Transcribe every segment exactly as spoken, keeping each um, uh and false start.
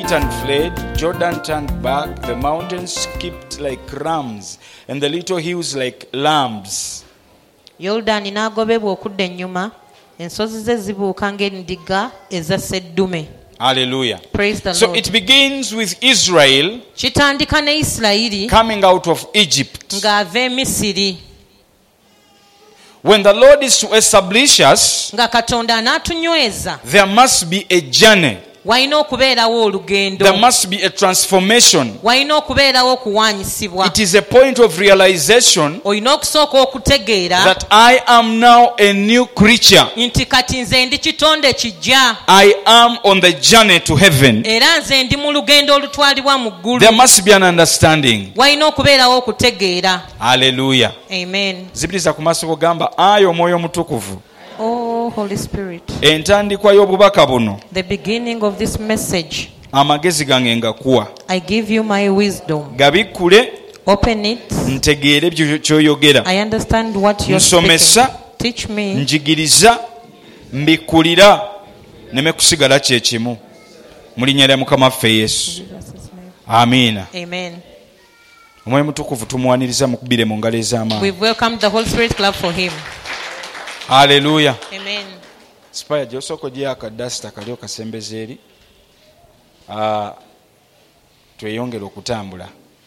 Satan fled, Jordan turned back, the mountains skipped like rams, and the little hills like lambs. Yordani n'agobebwa okudda ennyuma, ensozi ze zibuuka ng'endiga eza sseddume. Hallelujah. Praise the So Lord. it begins with Israel Kitandika ne Isirayiri coming out of Egypt. ng'ava e Misiri. When the Lord is to establish us, Nga Katonda anaatunyweza, there must be a journey. walina okubeerawo olugendo. There must be a transformation. Walina okubeerawo okuwaanyisibwa. It is a point of realization Olina okusooka okutegeera that I am now a new creature. nti kati nze ndi kitonde kijja. I am on the journey to heaven. Era nze ndi mu lugendo olutwalibwa mu ggulu. There must be an understanding. Walina okubeerawo okutegeera. Hallelujah. Amen. Zibiriza ku maaso kugamba ayo omwoyo mutukuvu. Oh, Holy Spirit. Entandikwa y'obubaka buno The beginning of this message, amagezi gange ngakuwa. I give you my wisdom. Gabikkule Open it. ntegeere ebyo ky'oyogera. I understand what you're Nsomesa, speaking. Teach me. njigiriza, mbikkulira, neme kusigala kye kimu. Mu linnya lya Mukama waffe Yesu. Amiina. Amen. Omwoyo mutukuvu tumuwaniriza mukubire mu ngalo ez'amaanyi. We've welcomed the Holy Spirit. Clap for him. Hallelujah. Amen. Spaya gy'osooka gye akadasita kali okasembeza eri. Ah, tweyongere okutambula.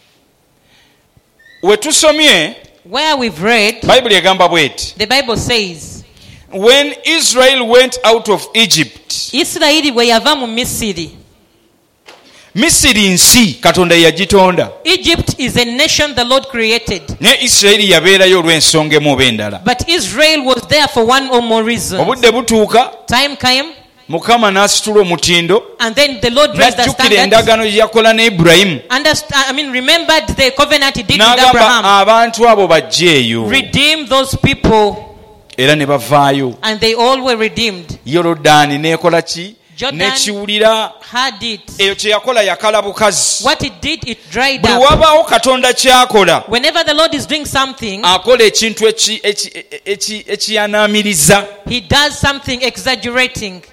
We tusomye, Where we've read, Bayibuli egamba bw'eti. the Bible says, When Israel went out of Egypt, Isirayiri bwe yava mu Misiri. Misiri nsi Katonda yagitonda. Egypt is a nation the Lord created. Ne Isirayiri yabeerayo olw'ensonga emu oba endala. But Israel was there for one or more reasons. Obudde butuuka, Time came, Mukama n'asitula omutindo, and then the Lord raised the n'ajjukira standard. endagaano gye yakola ne Ibulayimu. Understand, I mean, remembered the covenant he did with N'agamba Abraham. abantu abo bajjeeyo. Redeem those people, Era ne bavaayo. and they all were redeemed. Yorodaani n'ekola ki? Jordan N'ekiwulira. had it. Eyo kye yakola yakala bukazi. What it did, it dried Buli up. wabaawo Katonda ky'akola, Whenever the Lord is doing something, akola ekintu eki- eki- eki- ekiyanaamiriza. he does something exaggerating.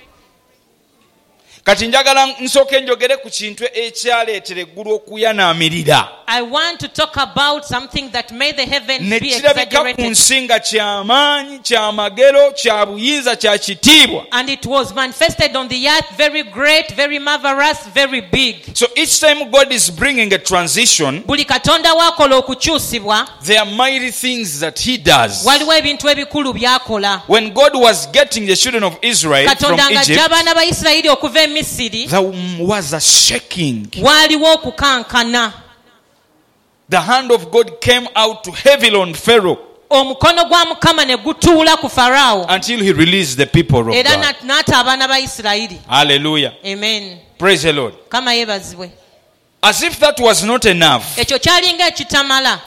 Kati njagala nsooke njogere ku kintu ekyaleetera eggulu okuyanaamirira. I want to talk about something that made the heavens Ne be kirabika ku exaggerated. nsi nga ky'amaanyi, ky'amagero, kya buyinza, kya kitiibwa. And it was manifested on the earth, very great, very marvelous, very big. So each time God is bringing a transition, Buli katonda wakola okukyusibwa, there are mighty things that he does. waliwo ebintu ebikulu byakola. When God was getting the children of Israel from Katonda ng'ajja Egypt, abaana ba Isirayiri okuva e Misiri, there was a shaking. waaliwo okukankana. The hand of God came out to heavily on Pharaoh Omukono gwa Mukama ne gutuula ku Faraawo, until he released the people of era God. nat- n'ata abaana ba Isirayiri. Hallelujah. Amen. Praise the Lord. Kama yeebazibwe. As if that was not enough, Ekyo kyalinga ekitamala.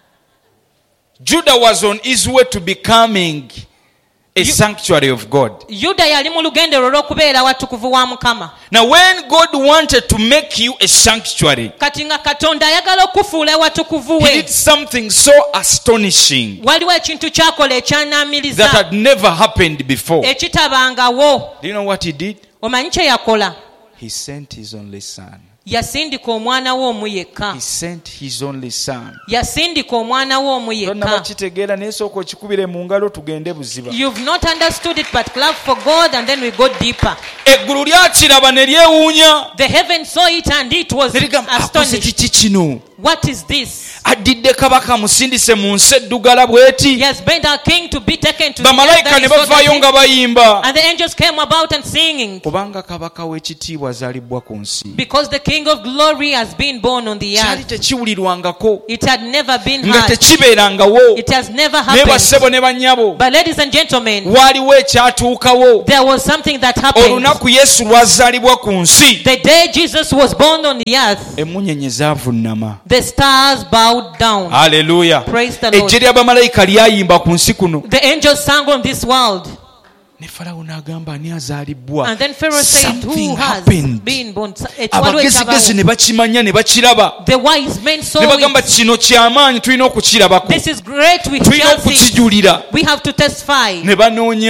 Judah was on his way to becoming a sanctuary of God. Yuda yali mu lugendo lwe lw'okubeera watukuvu wa Mukama. Now when God wanted to make you a sanctuary, Kati nga Katonda ayagala okufuula watukuvu he we, did something so astonishing waliwo ekintu kyakola that ekyanaamiriza had never happened before. ekitabangawo. Do you know what he did? Omanyi kye yakola? He sent his only son. Yasindika omwana we omu yekka. He sent his only son. Yasindika omwana we omu Tonna yekka. bakitegeera naye sooka okikubire mu ngalo tugende buziba. You've not understood it, but clap for God and then we go deeper. Eggulu lyakiraba ne lyewuunya. The heaven saw it and it was Ne ligamba, akoze astonished. kiki kino? What is this? Addidde kabaka musindise mu nsi eddugala bw'eti. He has been our king to be taken to the earth Bamalayika that ne is so bavaayo dirty. nga bayimba. And the angels came about and singing. Kubanga kabaka w'ekitiibwa azaalibbwa ku nsi. Because the King of Glory has been born on the Kyali earth. tekiwulirwangako. It had never been Nga heard. tekibeerangawo. It has never Naye happened. bassebo ne bannyabo. But ladies and gentlemen, Waaliwo ekyatuukawo. there was something that happened. Olunaku Yesu lwazaalibwa ku nsi. The day Jesus was born on the earth, Emmunyeenye zaavunnama. the stars bowed down. Hallelujah. Praise the Lord. Ejje ly'abamalayika lyayimba ku nsi kuno. The angels sang on this world. Ne Falawo n'agamba ani azaalibbwa. And then Pharaoh said, Something who has happened. been born? Abagezigezi ne bakimanya ne bakiraba. The wise men saw Ne bagamba it. kino ky'amaanyi tulina okukirabako. This is great. We Tulina shall see. okukijulira. We have to testify. Ne banoonya.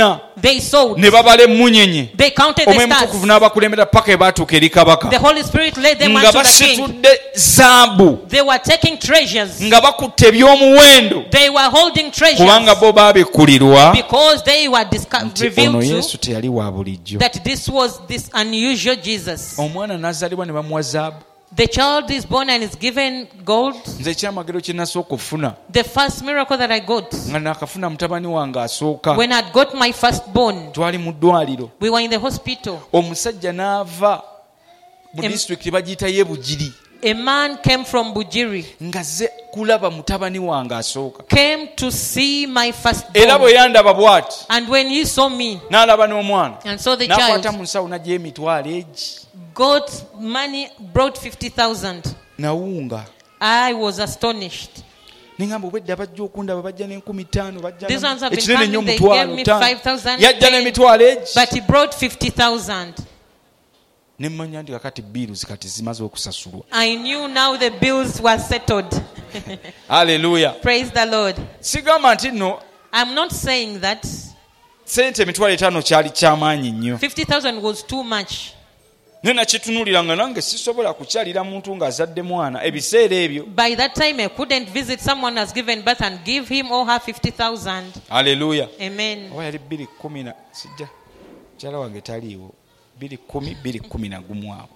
They sowed. ne babala emmunyenye They counted the omwemutukuvu stars. n'abakulembera paka ebaatuuka eri kabaka The Holy Spirit led them nga unto the king. basitudde zaabu They were taking treasures. nga bakutte ebyomuwendo They were holding kubanga treasures bo baabikkulirwa because they were disco- nti ono revealed yesu to teyali wa bulijjo. that this was this unusual Jesus. Omwana n'azaalibwa ne bamuwa zaabu. The child is born and is given gold. Nze ekyamagero kye nasooka okufuna The first miracle that I got, nga nakafuna mutabani wange asooka, when I got my firstborn, twali mu ddwaliro, we were in the hospital. omusajja n'ava mu Em- disitulikiti bagiyita Yebugiri A man came from Bujiri, ng'azze kulaba mutabani wange asooka, came to see my era firstborn. bwe yandaba bw'ati And when he saw me n'alaba n'omwana and saw the n'akwata child, mu nsawo n'aggyayo emitwalo egi got money, brought fifty thousand. nawunga. I was astonished. Ningamba obwedda bajja okundaba bajja n'enkumi ttaano bajja These ones have been ekinene nnyo coming, they omutwalo gave me ttaano. five thousand. Yajja n'emitwalo egi But he brought fifty thousand. ne mmanya nti kakati biiruzi kati zimaze okusasulwa. I knew now the bills were settled. Haleluya. Praise the Lord. Sigamba nti nno I'm not saying that sente emitwalo etaano kyali kyamaanyi nnyo. fifty thousand was too much. Ne nakitunuulira nga nange sisobola kukyalira muntu ng'azadde mwana ebiseera ebyo. By that time, I couldn't visit someone who has given birth and give him or her fifty thousand. Haleluya. Amen. Oba yali bbiri kkumi na sijja mukyala wange taliiwo bbiri kkumi bbiri kkumi na gumu awo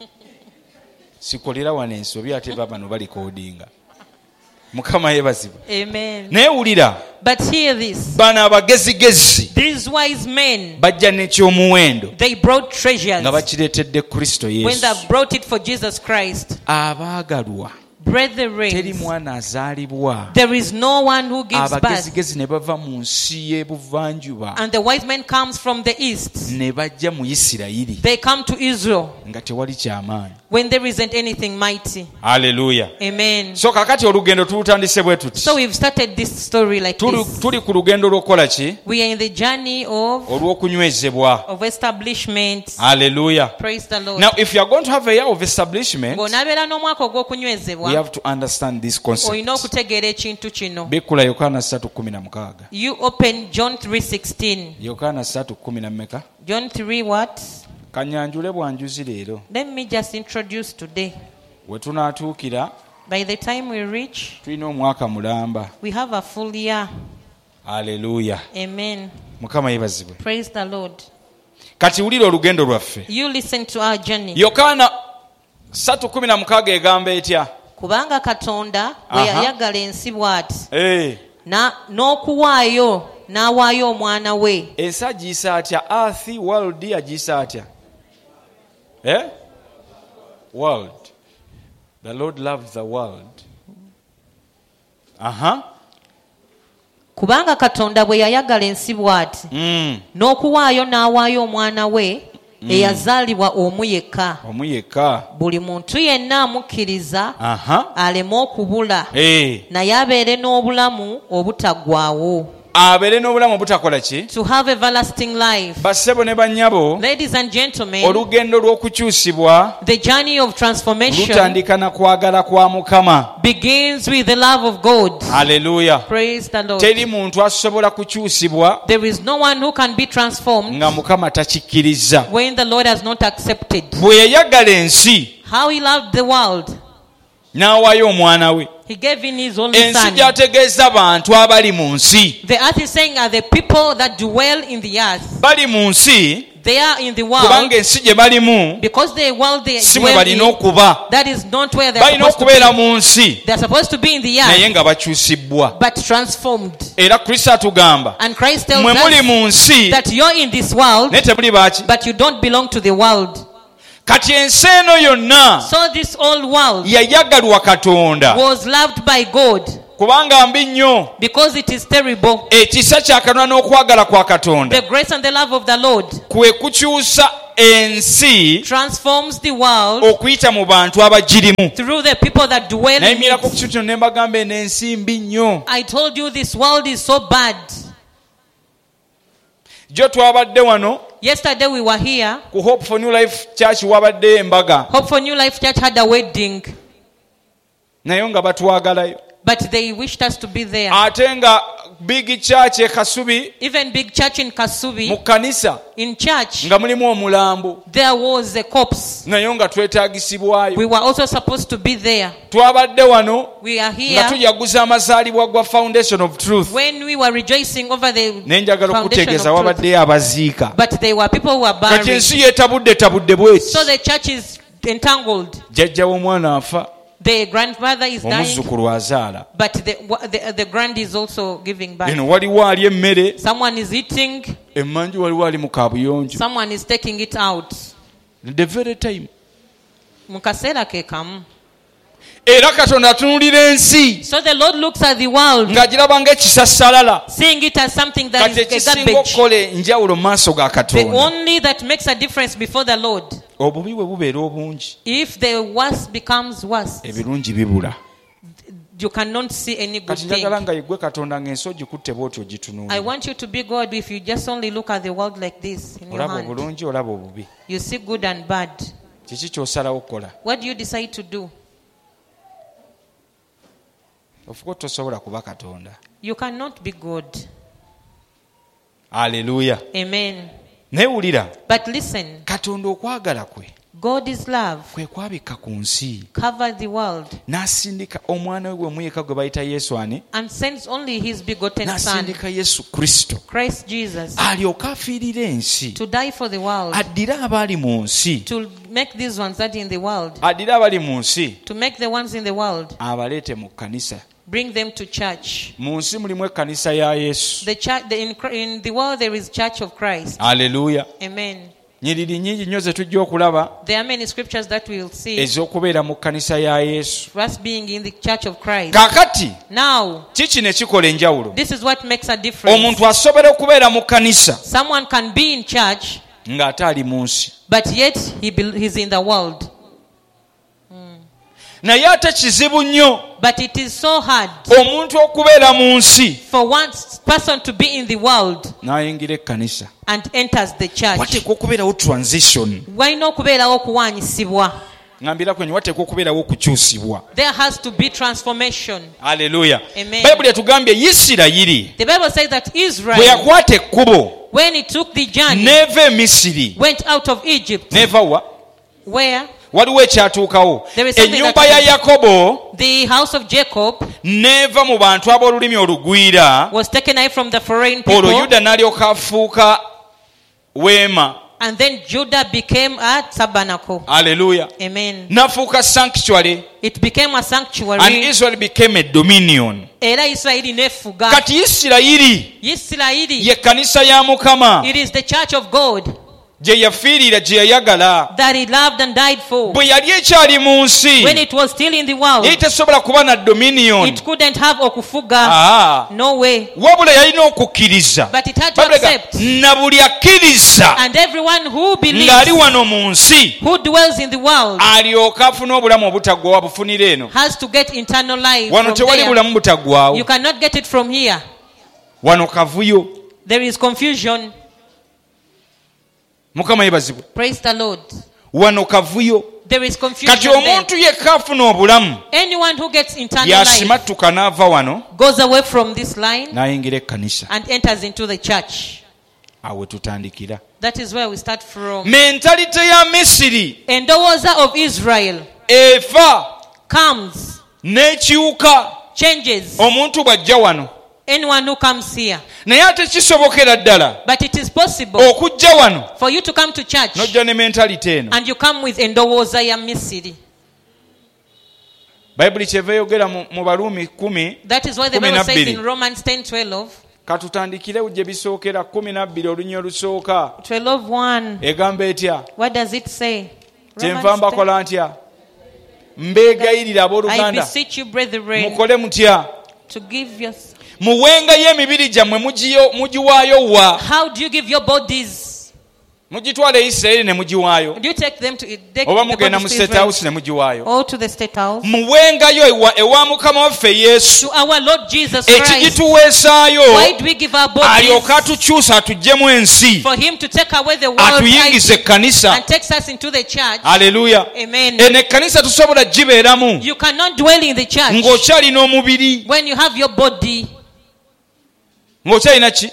sikolera wano ensobi ate babano balikoodinga. Mukama yeebazibwa. Amen. Naye wulira But hear this. bano abagezigezi These wise men, bajja n'ekyomuwendo they brought treasures nga bakireetedde Kristo when Yesu. they brought it for Jesus Christ. Abaagalwa teri Brethren, mwana azaalibwa. there is no one who gives birth. Abagezigezi ne bava mu nsi y'ebuvanjuba And the wise man comes from the east. ne bajja mu Isirayiri They come to Israel nga tewali kyamaanyi. when there isn't anything mighty. Haleluya. Amen. So kakati olugendo tulutandise bwe tuti. So we've started this story like Tuli, this. tuli ku lugendo lw'okukola ki? We are in the journey of, Olw'okunywezebwa. of establishment. Haleluya. Praise the Lord. Now if you are going to have a year of establishment, Ng'onaabeera n'omwaka we ogw'okunywezebwa, have to understand this concept. olina okutegeera ekintu kino. Bikula Yokaana three sixteen. You open John three sixteen. Yokaana three ten na mmeka? John three what? Kanyanjule bwanjuzi leero. Let me just introduce today. We tunaatuukira By the time we reach, tulina omwaka mulamba. we have a full year. Haleluya. Amen. Mukama yeebazibwe. Praise the Lord. Kati wulira olugendo lwaffe. You listen to our journey. Yokaana three sixteen egamba etya? Kubanga Katonda bwe Aha. yayagala ensi bw'ati, Eh, na n'okuwaayo n'awaayo omwana we. ensi agiyisa atya? Earth, world agiyisa atya? Eh? World. The Lord loves the world. Aha. Kubanga Katonda bwe yayagala ensi bw'ati, Mm. n'okuwaayo n'awaayo omwana we eyazaalibwa omu yekka, Omu yekka. buli muntu yenna amukkiriza Aha. aleme okubula, Eh. naye abeere n'obulamu obutaggwaawo. Abeere n'obulamu obutakola ki? To have everlasting life. Bassebo ne bannyabo, Ladies and gentlemen, olugendo lw'okukyusibwa the journey of transformation lutandika na kwagala kwa Mukama. begins with the love of God. Haleluya. Praise the Lord. Teri muntu asobola kukyusibwa There is no one who can be transformed nga Mukama takikkiriza. when the Lord has not accepted. Bwe yayagala ensi How he loved the world, n'awaayo omwana we. he gave in his only Ensi son. gy'ategeeza bantu abali mu nsi. The earth is saying are the people that dwell in the earth. Bali mu nsi They are in the world kubanga ensi gye balimu because the world they si mwe dwell balina in, okuba. that is not where they are Balina supposed to okubeera be. mu nsi They are supposed to be in the naye earth, nga bakyusibbwa. but transformed. Era Kristo atugamba And Christ tells mwe muli us mu nsi that you're in this world, naye temuli baaki. but you don't belong to the world. Kati ensi eno yonna So this old world yayagalwa Katonda was loved by God kubanga mbi nnyo. because it is terrible. Ekisa kya Katonda n'okwagala kwa Katonda The grace and the love of the Lord kwe kukyusa ensi transforms the world okuyita mu bantu abagirimu. through the people that dwell in Nayimirako ku it. kintu kino ne mbagamba eno ensi mbi nnyo. I told you this world is so bad. Jo twabadde wano Yesterday we were here. ku Hope for New Life Church wabadde embaga Hope for New Life Church had a wedding, naye nga batwagalayo. But they wished us to be there. ate nga big church e Kasubi Even big church in Kasubi, mu kanisa in church, nga mulimu omulambo there was a corpse. nayo nga twetaagisibwayo. We were also supposed to be there. Twabadde wano We are nga here tujaguza amazaalibwa gwa Foundation of Truth. when we were rejoicing over the naye njagala foundation okutegeeza of truth. wabaddeyo abaziika. But there were people who were kati buried. ensi yeetabudde tabudde bweti. So the church is entangled. jjajja w'omwana afa, The grandmother is dying, omuzzukulu azaala. but the, the, the grand is also giving birth. eno waliwo ali emmere, Someone is eating, emmanju waliwo ali mu kaabuyonjo. someone is taking it out. the very time. Mu kaseera ke kamu. era katonda atunuulira ensi So the Lord looks at the world, ng'agiraba ng'ekisassalala. seeing it as something that kati is a ekisinga garbage. okukola enjawulo mu maaso ga The katonda, only that makes a difference before the Lord. obubi bwe bubeera obungi, If the worst becomes worse, ebirungi bibula. you cannot see any good kati njagala thing. nga yeggwe katonda ng'ensi ogikutte bw'oti I ogitunuulira. want you to be God if you just only look at the world like this in your olaba hand. obulungi olaba obubi. You see good and bad. kiki ky'osalawo okukola? What do you decide to do? ofuka tosobola kuba katonda. You cannot be God. Aleluya. Amen. naye wulira, But listen, katonda okwagala kwe God is love. kwe kwabika ku nsi, Cover the world n'asindika omwana we gw'omuyeka gwe bayita yesu ani, and sends only his begotten son, n'asindika yesu kristo Christ Jesus, alyoke afiirire ensi, to die for the world, addire abali mu nsi, to make these ones that in the world, addire abali mu nsi to make the ones in the world, abaleete mu kkanisa. bring them to church. mu nsi mulimu ekkanisa ya yesu. The church, the, in, in the world there is Church of Christ. Aleluya. Amen. nyiriri nnyingi nnyo ze tujja okulaba There are many scriptures that we'll see. ez'okubeera mu kkanisa ya yesu. Us being in the Church of Christ. kaakati Now, kiki ne kikola enjawulo? this is what makes a difference. omuntu asobola okubeera mu kkanisa Someone can be in church, ng'ate ali mu nsi, but yet he be, he's in the world. naye ate kizibu nnyo But it is so hard omuntu okubeera mu nsi for one person to be in the world n'ayingira ekkanisa. and enters the church. wateekwa okubeerawo transition. Walina okubeerawo okuwaanyisibwa. ngambira kwenye wateekwa okubeerawo okukyusibwa. There has to be transformation. Aleluya. Amen. bayibuli etugambye isirayiri The Bible says that bwe Israel, yakwata ekkubo when he took the journey, neeva e misiri, went out of Egypt, neeva wa where waliwo ekyatuukawo. There is something ennyumba that ya happened. yakobo the house of Jacob neeva mu bantu ab'olulimi olugwira, was taken away from the foreign olwo people, yuda n'alyoka afuuka weema. and then Judah became a tabernacle. Aleluya. Amen. n'afuuka sanctuary, It became a and sanctuary. Israel became a dominion. Era Isirayiri nefuga. kati isirayiri Isirayiri, ye kkanisa ya mukama it is the church of God gye yafiirira, gye yayagala. that he loved and died for. bwe yali ekyali mu nsi When it was still in the world, yali tesobola kuba na dominion. it couldn't have okufuga. Ah, No way. wabula yalina okukkiriza. But it had to Babuleka, accept. na buli akkiriza And everyone who ng'ali believes, wano mu nsi who dwells in the world, alyoke afune obulamu obutaggwawo abufunira eno. has to get eternal life wano from tewali there. bulamu butaggwawo. You cannot get it from here. wano kavuyo. There is confusion. mukama yebazibwe. Praise the Lord. wano kavuyo. There is confusion kati there. omuntu yekka afuna obulamu Anyone who gets eternal life yasimattuka n'ava wano goes away from this line n'ayingira ekkanisa. and enters into the church. awo tutandikira. That is where we start from. mentalite ya misiri Endowooza of Israel efa comes, n'ekiwuka changes. omuntu bw'ajja wano. Anyone who comes here. naye ate kisobokera ddala But it is possible okujja wano for you to come to church n'ojja ne mentalite eno. and you come with endowooza ya Misiri. bayibuli kyeva eyogera mu mu baluumi kumi. That is why the Kumi Bible na says bbiri. in Romans ten twelve, katutandikire gye bisookera kumi nabbiri olunya olusooka. twelve one. egamba etya? What does it say? kyenva Romans ten. mbakola ntya? mbeegayirira I abooluganda beseech you, brethren, mukole mutya? to give your... muwengayo emibiri gyammwe mugiyo- mugiwaayo wa How do you give your bodies? mugitwala e Isirayiri ne mugiwaayo Do you take them to take oba the mugenda bodies mu to state Israel house ne mugiwaayo or to the state house? muwengayo ewa, ewa mukama waffe Yesu To our Lord Jesus Christ. ekigituweesaayo Why do we give our bodies? alyoka atukyusa atuggyemu ensi For him to take away the world atuyingiza ekkanisa. and takes us into the church. Haleluya. Amen. eno ekkanisa tosobola gibeeramu You cannot dwell in the church ng'okyalina omubiri when you have your body. ng'okyalina ki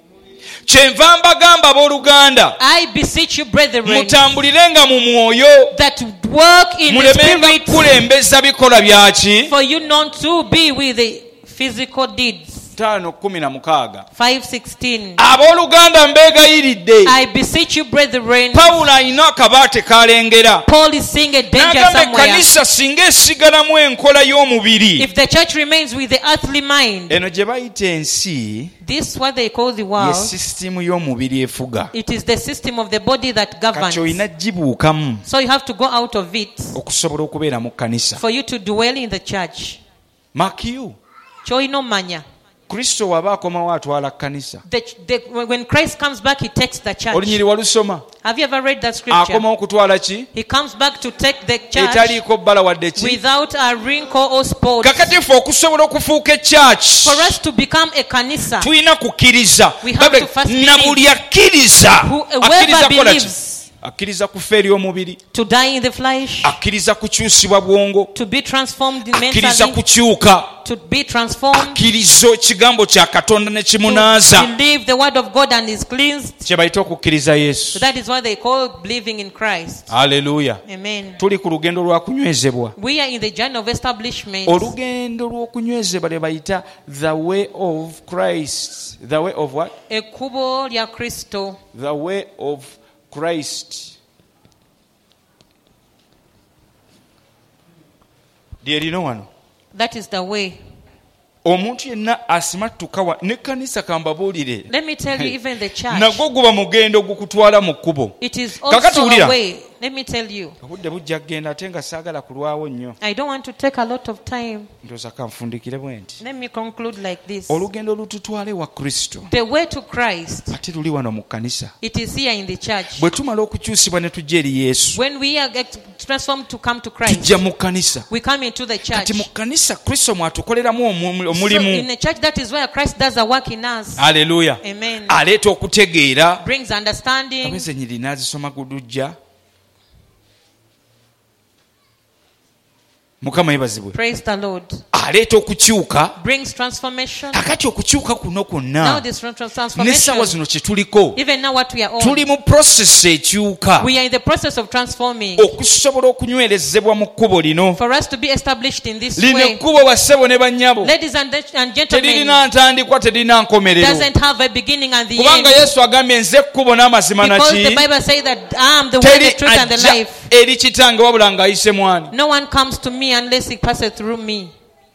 kyenva mbagamba abooluganda I beseech you, brethren, mutambulirenga mu mwoyo that work in the mulemenga spirit, kukulembeza bikolwa byaki for you not to be with the physical deeds. tano kumi na mukaaga five sixteen. abooluganda mbeegayiridde I beseech you, brethren. pawulo alina akabaate kalengera Paul is seeing a danger n'agamba somewhere. ekkanisa singa esigalamu enkola y'omubiri If the church remains with the earthly mind, eno gye bayita ensi this what they call the ye world. sisitimu y'omubiri efuga It is the system of the body that kati governs. olina gibuukamu So you have to go out of it okusobola okubeera mu kkanisa for you to dwell in the church. makiyu Choino manya. kristo waba akomawo atwala kkanisa The, the, when Christ comes back, he takes the church. olunyiri walusoma Have you ever read that scripture? akomawo kutwala ki He comes back to take the church etaliiko bbala wadde ki without a wrinkle or spot. kakati ffe okusobola okufuuka ekyaki For us to become a kanisa, tulina kukkiriza We have to first na believe. buli akkiriza Who- whoever akkiriza kola ki believes. akkiriza kufa eri omubiri to die in the flesh, akkiriza kukyusibwa bwongo to be transformed akkiriza mentally, kukyuka to be transformed, akkiriza ekigambo kya katonda ne to kimunaaza believe the word of God and is cleansed. kye bayita okukkiriza So yesu that is what they call believing in Christ. haleluya Amen. tuli ku lugendo lwa kunywezebwa We are in the journey of establishment. olugendo lw'okunywezebwa lwe bayita the way of Christ. The way of what? Ekkubo lya Kristo. The way of Christ. lyerino wano That is the way. omuntu yenna asimattuka wa n'ekkanisa kambabuulire Let me tell you, even the church, nagwo guba mugendo gukutwala mu kkubo it is Kakati also wulira. a way. Let me tell you, obudde bujja kgenda ate nga saagala kulwawo nnyo I don't want to take a lot of time. ndowooza kanfundikire bwe nti Let me conclude like this. olugendo olututwale wa kristo The way to Christ, ate luli wano mu kkanisa it is here in the church. bwe tumala okukyusibwa ne tujja eri yesu When we are get transformed to come to Christ, tujja mu kkanisa we come into the church. kati mu kkanisa kristo mwatukoleramu omu- So omulimu in the church, that is where Christ does a work in us. haleluya Amen. aleeta okutegeera Brings understanding. abezenyiri n'azisoma gudujja mukama yebazibwe Praise the Lord. aleeta okukyuka Brings transformation. kakati okukyuka kuno Now kwonna this trans- n'essaawa transformation, zino kye tuliko even now what we are on, tuli mu prosesi ekyuka we are in the process of transforming. okusobola okunywerezebwa mu kkubo lino For us to be established in this lino way, ekkubo bassebo ne bannyabo ladies and, and gentlemen, teririna ntandikwa teririna nkomerero doesn't have a beginning and the kubanga end. yesu agambye nze ekkubo n'amazima Because the naki Bible says that I am the way, teri the truth, and the ajja life. eri kitange wabula ng'ayise mwani No one comes to me unless he passes through me.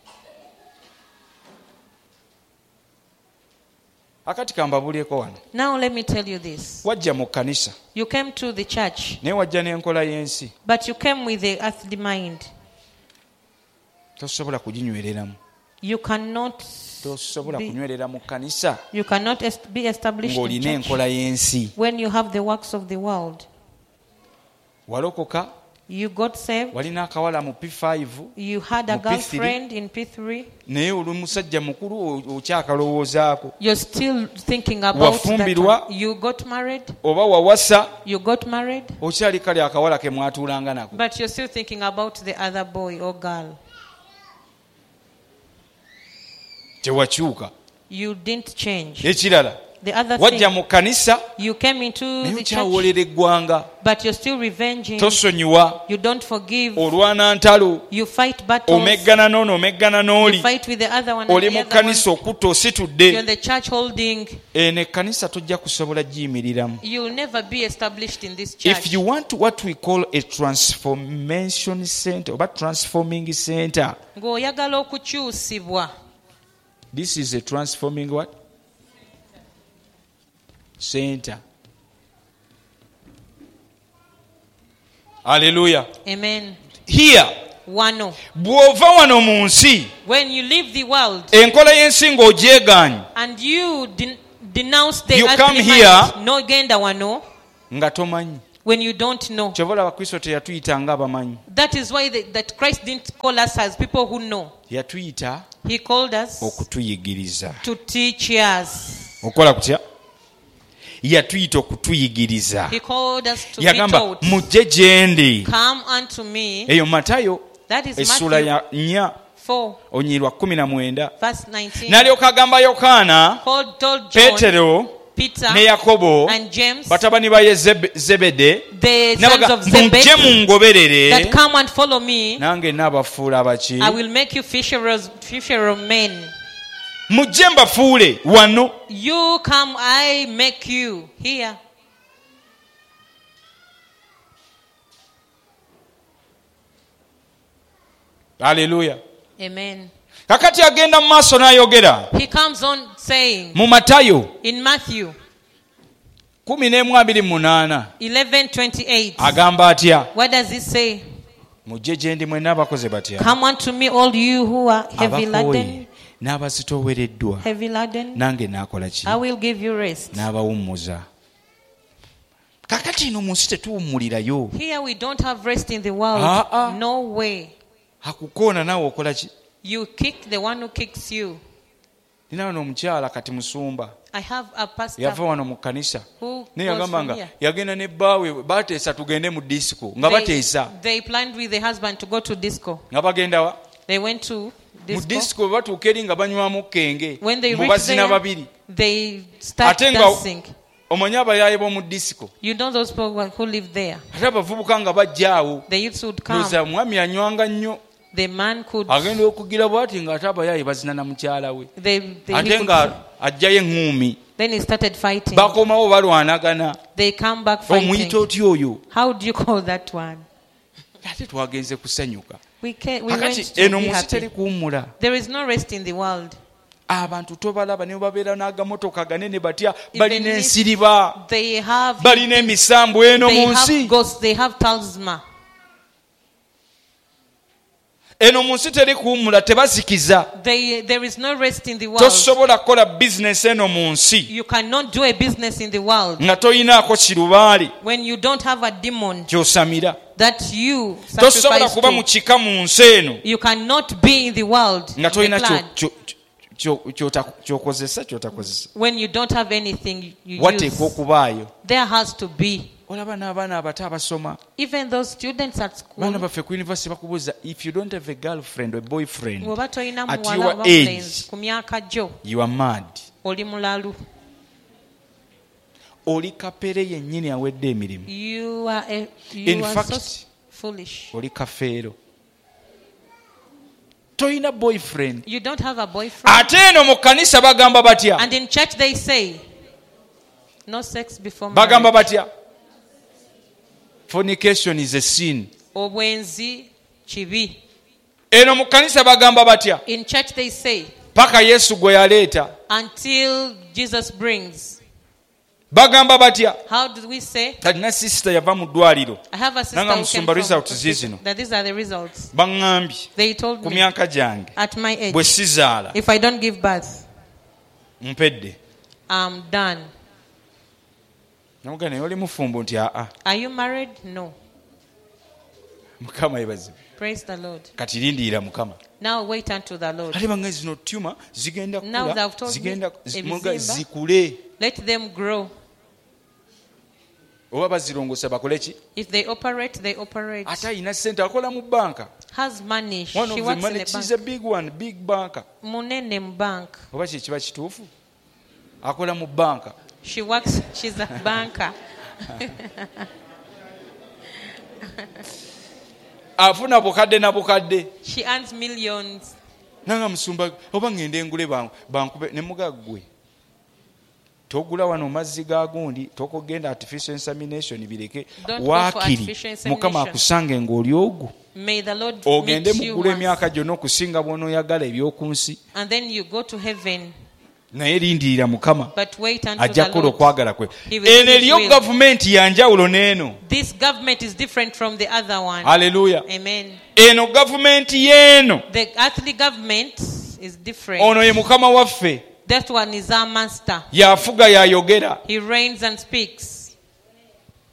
akati kambabulyeko wano Now let me tell you this. wajja mu kkanisa You came to the church, naye wajja n'enkola y'ensi but you came with the earthly mind. tosobola kuginywereramu You cannot tosobola be, kunywerera mu kkanisa you cannot est- be established in ng'olina church enkola y'ensi when you have the works of the world. walokoka You got saved. walina akawala mu p five You had a Mu P three. girlfriend in P three. naye oli musajja mukulu o- okyakalowoozaako You're still thinking about that Wafumbirwa. one. You got married. oba wawasa You got married. okyali kale akawala ke mwatuulanga nako But you're still thinking about the other boy or girl. tewakyuka You didn't change. ekirala The other wajja thing, mu kkanisa you came into naye the church, okyawoolera eggwanga but you're still revenging. tosonyiwa You don't forgive. olwana ntalo You fight battles. omeggana n'ono omeggana You n'oli fight with the other one. oli And the mu other one. kkanisa okutta You're ositudde in the church holding. eno ekkanisa tojja kusobola giyimiriramu You'll never be established in this church. if you want what we call a transformation center oba transforming center Ng'oyagala okukyusibwa. this is a transforming what center haleluya Amen. here Wano. bw'ova wano mu nsi When you leave the world enkola y'ensi ng'ogyegaanye and you den- denounce the You earthly come mind, here. no genda wano, nga tomanyi. when you don't know. Kyova olaba Kristo teyatuyita ng'abamanyi. That is why the, that Christ didn't call us as people who know. Yatuyita He called us okutuyigiriza. to teach us. Okola kutya? Yatuyita okutuyigiriza. He called us to be Yagamba taught. mujje gye ndi. Come unto me. Eyo Matayo That is essula Matthew ya nnya four, onyirwa kumi na mwenda. verse nineteen. N'alyoka agamba Yokaana, Called, told John, Peetero Peter, ne Yakobo and James, batabani ba Yezebe- Zebede the sons n'abaga of mujje Zebedee, mungoberere that come and follow me. nange naabafuula abaki. I will make you fisherers, fisher of men. Mujje mbafuule wano. You come, I make you here. Haleluya. Amen. Kakati agenda mu maaso n'ayogera He comes on saying mu Matayo in Matthew kumi n'emu abiri mu munaana eleven twenty-eight. agamba atya? What does he say? Mujje gye ndi mwenna abakoze batya? Come unto me, all you who are heavy laden, Abakooye n'abazitoowereddwa, heavy laden, nange naakola ki? I will give you rest. N'abawummuza. Kakati ino mu nsi tetuwummulirayo. Here we don't have rest in the world. Ah, ah. No way. Akukoona naawe okola ki? You kick the one who kicks you. Nina wano omukyala kati musumba I have a pastor yava wano mu kkanisa who naye goes yagamba from nga here. yagenda ne bbaawe bateesa tugende mu disco nga They, bateesa they planned with the husband to go to disco. nga bagenda wa They went to mu disco. disco bwe batuuka eri nga banywamu kenge When they mu reach bazina there, babiri they start ate nga dancing. omanyi abayaaye b'omu disco You know those people who live there. ate abavubuka nga bajja awo The youths would come. loza omwami anywanga nnyo The man could. agenda okugira bw'ati ng'ate abayaaye bazina na mukyala we They, they, he ate could nga ajjayo eŋŋuumi then he started fighting. bakomawo balwanagana They come back omuyita fighting. otya oyo How do you call that one? ate twagenze kusanyuka. We, can, we went Kakati to eno be mu nsi teri happy. kuwummula. There is no rest in the world. Abantu tobalaba ne babeera n'agamotoka ganene batya Even balina if ensiriba They have, balina emisambu eno they mu have nsi. ghosts, they have talisman. Eno mu nsi teri kuwummula tebasikiza. They, there is no rest in the world. Tosobola kukola bizinesi eno mu nsi You cannot do a business in the world nga toyinaako kirubaali when you don't have a demon ky'osamira. that you Tosobola sacrifice kuba mu to. kika mu nsi eno You cannot be in the world, nga in the toyina kyo- clan, kyo- kyo- ky'ota- ky'okozesa ky'otakozesa. when you don't have anything you Wateekwa use. okubaayo. There has to be. Olaba n'abaana abato abasoma. Even those students at Baana school, baffe ku university bakubuuza if you don't have a girlfriend or boyfriend bw'oba tolina at muwala your oba age, mulenzi ku myaka gyo, you are mad. oli mulalu. Oli kapere yennyini awedde emirimu. You are, a, In you are fact, so foolish. Oli kafeero. Toyina boyfriend. You don't have a boyfriend. Ate eno mu kkanisa bagamba batya? And in church they say, no sex before Bagamba marriage. batya? Fornication is a sin. Obwenzi kibi. Eno mu kkanisa bagamba batya? In church they say, Paka Yesu gwe yaleeta. until Jesus brings. Bagamba batya? How do we say? Talina sisita yava mu ddwaliro. I have a sister Nanga who came musumba from results zizino. that these are the results. Baŋŋambye They told ku me myaka gyange at my age, bwe sizaala if I don't give birth, mpedde. I'm done. Namugamba naye oli mufumbo nti aa. Are you married? No. Mukama yebazibu. Praise the Lord. Kati lindiira Mukama. Now wait unto the Lord. Ate bange zino tuma zigenda Now kula they've told zigenda me, zi- muga ebizimba. zikule. Let them grow. Oba bazirongosa bakole ki? If they operate, they operate. Ate ayina ssente akola mu banka. Has money. One She of the works in money, a she's a bank. big one, big banker. Munene mu bank. Oba kye kiba kituufu? Akola mu banka. She works, she's a banker. Afuna bukadde na bukadde. She earns millions. Nanga musumba oba ngende ngule banku bankube ne mugaggwe. Togula wano mazzi ga gundi tokogenda artificial insemination bireke Don't go for waakiri artificial insemination. Mukama akusange ng'oli ogwo. May the Lord Ogende meet you mugula once. emyaka gyonna okusinga bw'onooyagala eby'oku nsi. And then you go to heaven. Naye lindirira Mukama But wait until ajja the kukola Lord. okwagala kwe. He will Eno do his eriyo will. gavumenti ya njawulo n'eno. This government is different from the other one. Haleluya. Amen. Eno gavumenti y'eno. The earthly government is different. Ono ye Mukama waffe. That one is our master. Yafuga yayogera. He reigns and speaks.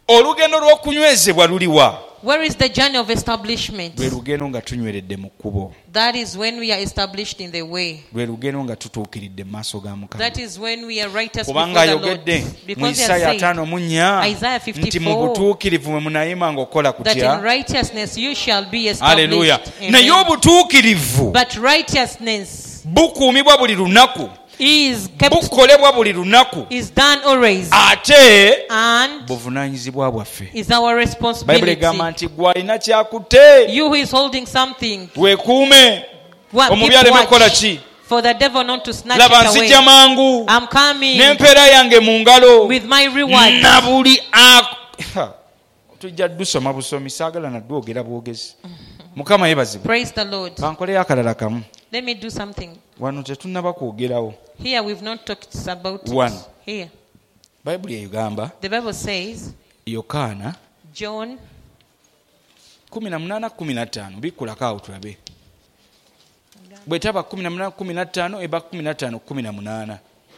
olugendo lw'okunywezebwa luliwa? Where is the journey of establishment? lwe lugendo nga tunyweredde mu kkubo. That is when we are established in the way. lwe lugendo nga tutuukiridde mu maaso ga Mukama. That is when we are righteous kubanga before the Lord. ayogedde mu Because he Isaaya has said, ataano mu nnya Isaiah nti mu fifty-four, butuukirivu mwe munayima ng'okola that in kutya. righteousness you shall be Haleluya. established. naye Amen. obutuukirivu But righteousness bukuumibwa buli lunaku, is kept, bukolebwa buli lunaku, is done always, ate and buvunaanyizibwa bwaffe. is our bayibuli responsibility. egamba nti gwe alina kyakutte You who is holding something, weekuume wa- omubi keep aleme kukola watch ki. for the devil not to snatch laba it nzijja away. mangu I'm coming n'empeera yange mu ngalo with my reward. na buli ak- Ha, tujja dusoma busomi saagala nadwogera bwogezi. Mukama yeebazibwe. Praise the Lord. kankoleyo akalala kamu. Let me do something. Wano tetunnaba kwogerawo. Here we've not talked about it. One. Here. bayibuli egamba The Bible says, Yokaana John kumi na munaana kumi na ttaano bikkulako awo tulabe. bwetaba kumi na munaana kumi na ttaano eba kumi na ttaano kumi na munaana.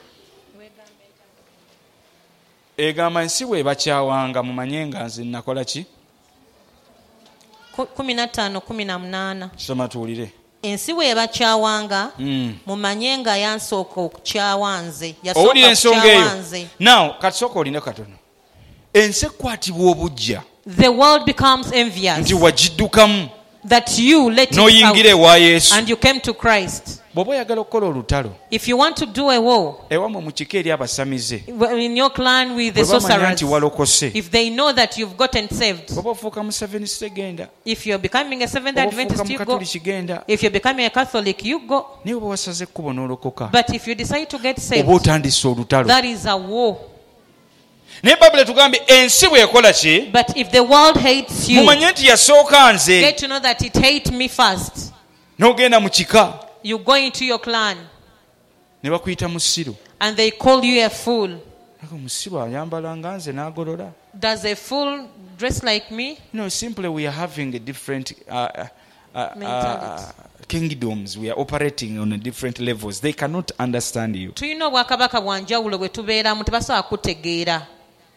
egamba ensi bwebakyawanga mumanye nga nze nakola ki. ku- kumi na ttaano kumi na munaana. Soma tuwulire. Ensi bwebakyawanga Mm. mumanye nga yansooka okukyawa nze. owulira Yasooka ensonga okukyawa eyo. nze. Now katisooka oline katono. ensi ekwatibwa obujja The world becomes envious nti wagiddukamu that you let it n'oyingira out ewa Yesu. and you came to Christ. bw'oba oyagala okukola olutalo If you want to do a war ewamwe mu kika eri abasamize in your clan with the bwe bamanya sorcerers, nti walokose if they know that you've gotten saved, bw'oba ofuuka mu Seventh genda if you're becoming a Seventh oba ofuuka Adventist, mu you go. Katoliki genda If you're becoming a Catholic, you go. naye oba wasaze ekkubo n'olokoka But if you decide to get saved, oba otandise olutalo. that is a war. naye Bayibuli tugambye ensi bw'ekola ki But if the world hates you, mumanye nti yasooka nze. get to know that it hates me first. n'ogenda mu kika You go into your clan ne bakuyita musiru. and they call you a fool. Ako musiru ayambala nga nze n'agolola. Does a fool dress like me? No, simply we are having a different uh, uh, uh, Mentality. uh, kingdoms. We are operating on a different levels. They cannot understand you. Tulina obwakabaka bwa njawulo bwe tubeeramu tebasobola kutegeera.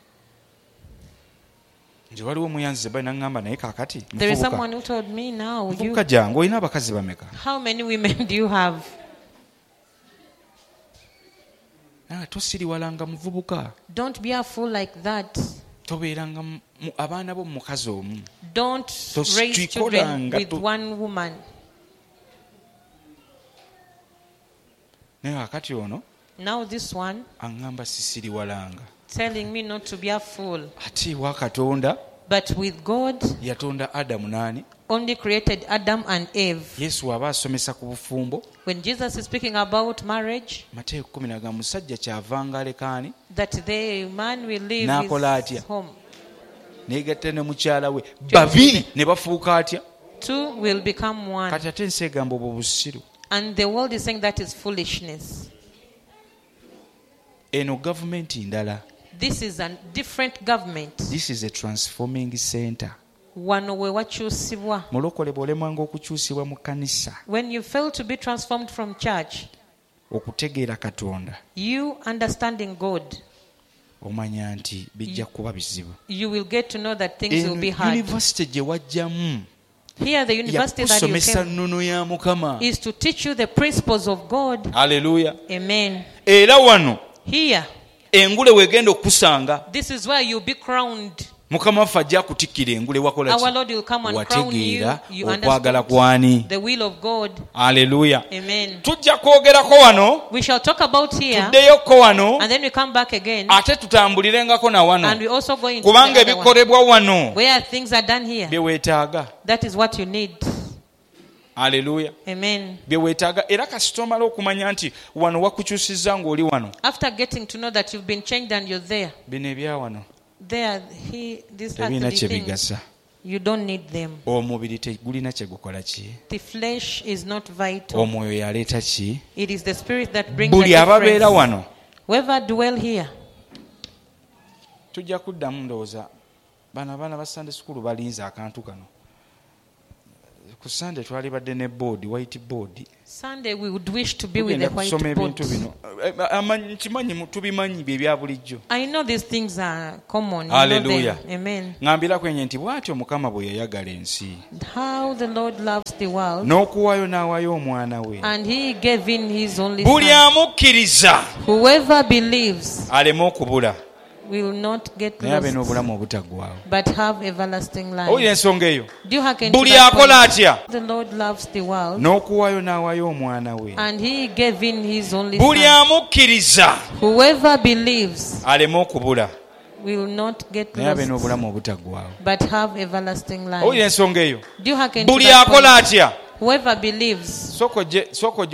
nje waliwo omuyanzi balina ngamba naye kakati There is muvubuka someone who told me now, you, muvubuka jangu olina abakazi bameka. how many women do you have? naye tosiriwalanga muvubuka. Don't be a fool like that. tobeeranga mu- mu- abaana bo mu mukazi omu. Don't Tos- raise children tuikolanga with tu- one woman. naye kakati ono Now this one aŋŋamba sisiriwalanga. telling me not to be a fool. ate wa katonda But with God, yatonda adamu n'ani. only created Adam and Eve. yesu aba asomesa ku bufumbo. When Jesus is speaking about marriage, mateeka kumi naga musajja kyavanga alekaani that the man will leave N'akola atya? his home. neegatta ne mukyala we babiri ne bafuuka atya. Two will become one. kati ate ensi egamba obwo busiru. And the world is saying that is foolishness. eno gavumenti ndala. This is a different government. This is a transforming center. Wano we wakyusibwa. mulokole bw'olemwanga okukyusibwa mu kkanisa When you fail to be transformed from church, okutegeera katonda you understanding God, omanya nti bijja kuba bizibu. you will get to know that things will eno be hard. yunivasite gye wajjamu Here, the university that you yakusomesa came nnono ya mukama. is to teach you the principles of God. Haleluya. Amen. era wano Here, engule weegenda okusanga this is where you'll be crowned. mukama waffe ajja kutikkira engule wakola Our ki? Lord will come and crown you. wategeera You okwagala understand kwani. the will of God. Haleluya. Amen. tujja kwogerako wano We shall talk about here, tuddeyoko wano and then we come back again, ate tutambulirengako na and wano we also go into kubanga the other one, ebikolebwa wano where things are done here. bye weetaaga. That is what you need. Haleluya. Amen. bye weetaaga era kasita omala okumanya nti wano wakukyusizza ng'oli wano. After getting to know that you've been changed and you're there, bino ebya wano there, he, these tebiina earthly kye things, bigasa. you don't need them. omubiri tegulina kye gukola ki. The flesh is not vital. omwoyo yaleeta ki. It is the spirit that brings the buli ababeera difference. wano Whoever dwell here, tujja kuddamu ndowooza bano abaana ba Sunday school balinze akantu kano ku Sunday twali badde ne board white board. Sunday we would wish to be with the white board. Nkimanyi tubimanyi bye bya bulijjo. I know these things are common. Hallelujah. Amen. Ngambira kwenye nti bw'atyo Mukama bwe yayagala ensi. How the Lord loves the world. N'okuwaayo n'awaayo omwana we. And he gave in his only son. Buli amukkiriza. Whoever believes aleme okubula. will not get naye abe lost, n'obulamu obutaggwaawo. but have everlasting life. Owulira ensonga eyo. Do you hearken to Buli that akola point? atya. The Lord loves the world. N'okuwaayo n'awaayo omwana we. And he gave in his only Buli son. amukkiriza. Whoever believes aleme okubula. will not get naye abe lost, n'obulamu obutaggwaawo. but have everlasting life. Owulira ensonga eyo. Do you hearken to Buli that akola point? atya. Whoever believes Soko je soko